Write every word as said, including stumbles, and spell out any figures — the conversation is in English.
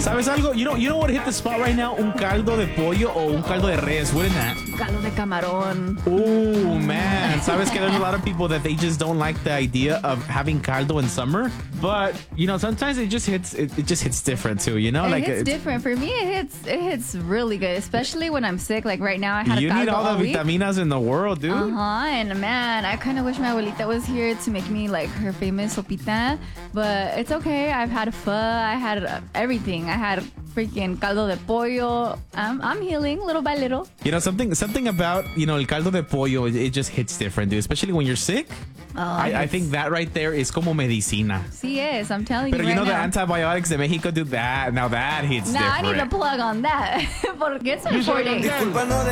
¿Sabes algo? You know, you know what hit the spot right now? Un caldo de pollo o un caldo de res. Wouldn't that? Caldo de camarón. Oh, man. ¿Sabes que there's a lot of people that they just don't like the idea of having caldo in summer? But, you know, sometimes it just hits it, it just hits different too, you know? It like hits it's, different. For me, it hits it hits really good, especially when I'm sick. Like right now, I had you a caldo need all all the week. vitaminas in the world, dude. Uh-huh. And man, I kind of wish my abuelita was here to make me like her famous sopita. But it's okay. I've had pho. I had uh, everything. I had freaking caldo de pollo. I'm, I'm healing little by little. You know, something something about, you know, el caldo de pollo, it, it just hits different, dude. Especially when you're sick. Oh, I, I think that right there is como medicina. Sí es. I'm telling But you you right know now. the antibiotics de Mexico do that. Now that hits Nah, I different. need a plug on that. Porque it's important.